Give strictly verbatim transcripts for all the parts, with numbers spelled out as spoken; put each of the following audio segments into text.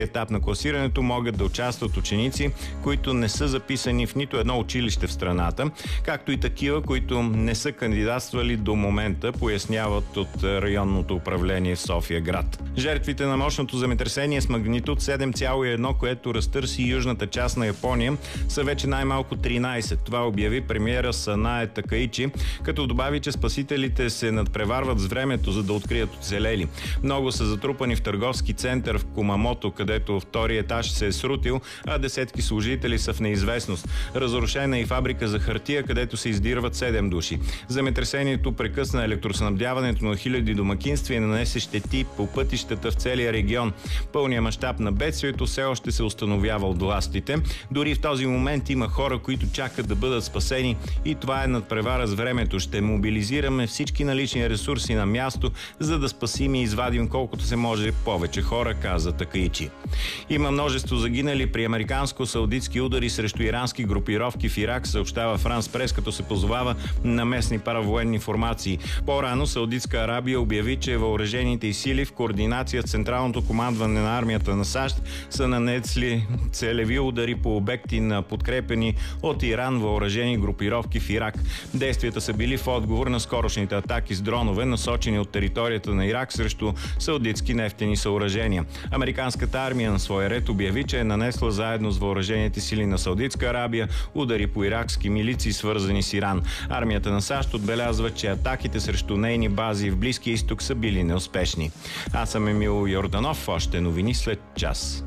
етап на класирането могат да участват ученици, които не са записани в нито едно училище в страната, както и такива, които не са кандидатствали до момента, поясняват от районното управление в София град. Жертвите на мощното земетресение с магнитуд седем цяло едно, което разтърси южната част на Япония, са вече най-малко тринайсет. Това обяви премиера Санае Такаичи, като добави, че спасителите се надпреварват с времето, за да открият оцелели. Много са затрупани в търговски център в Кумамото, където втори етаж се е срутил, а десетки служители са в неизвестност. Разрушена е и фабрика за хартия, където се издирват седем души. Земетресението прекъсна електроснабдяването на хиляди домакинства и нанесе щети по пътищата в целия регион. Пълният мащаб на бедствието все още се установява от властите. Дори в този момент има хора, които чакат да бъдат спасени, и това е надпревара с времето. Ще мобилизираме всички налични ресурси на място, за да спасим и извадим колкото се може повече хора, каза Такаичи. Има множество загинали при американско-саудитски удари срещу ирански групировки в Ирак, съобщава Франс Прес, като се позовава на местни паравоенни формации. По-рано Саудитска Арабия обяви, че въоръжените й сили в координация с Централното командване на армията на САЩ са нанесли целеви удари по обекти на подкрепени от Иран въоръжени групировки в Ирак. Действията са били в отговор на скорошните атаки с дронове, насочени от територията на Ирак срещу саудитски нефтени съоръжения. Американската армия на своя ред обяви, че е нанесла заедно с въоръжените сили на Саудитска Арабия удари по иракски милиции, свързани с Иран. Армията на САЩ отбелязва, че атаките срещу нейни бази в Близкия изток са били неуспешни. Аз съм Емил Йорданов. Още новини след час.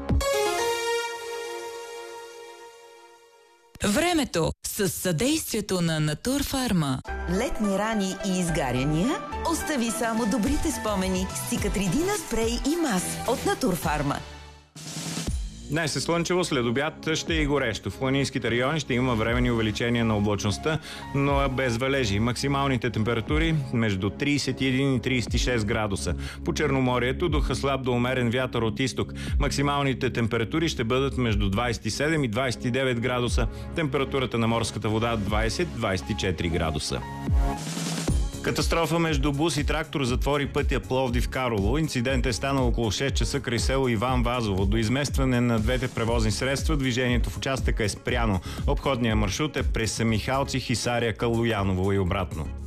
Времето с съдействието на Натурфарма. Летни рани и изгаряния? Остави само добрите спомени с Цикатридина спрей и мас от Натурфарма. Днес е слънчево, след обяд ще е горещо. В планинските райони ще има временни увеличения на облачността, но без валежи. Максималните температури между трийсет и един и трийсет и шест градуса. По Черноморието духа слаб до умерен вятър от изток. Максималните температури ще бъдат между двайсет и седем и двайсет и девет градуса. Температурата на морската вода двайсет до двайсет и четири градуса. Катастрофа между бус и трактор затвори пътя Пловдив-Карлово. Инцидент е станал около шест часа край село Иван Вазово. До изместване на двете превозни средства движението в участъка е спряно. Обходният маршрут е през Михалци, Хисаря, Калояново и обратно.